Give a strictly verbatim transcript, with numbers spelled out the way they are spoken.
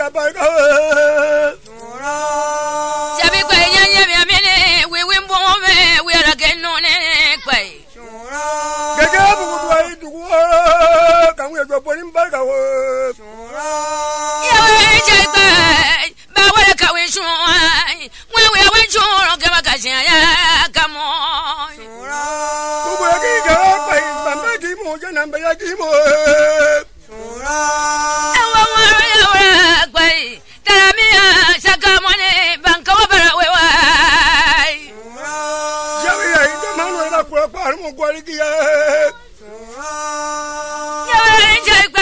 barka Jabi kwa yanya mi amene we we mbome we la genone kwa Gaga bu dwa idugo kan we do boni barka wo Ya we jaiba ba we ka we shu we we we shu ke ba ka shin ya kamo Bu bu ki ga pa ba ma ki mo jana ba ya ki mo Ewa wa ya wa kwa Taramia sakamone banka wa bara we wa Jawi ya ida manu ina kwa kwa mo kwa ki ya Ya we jaiba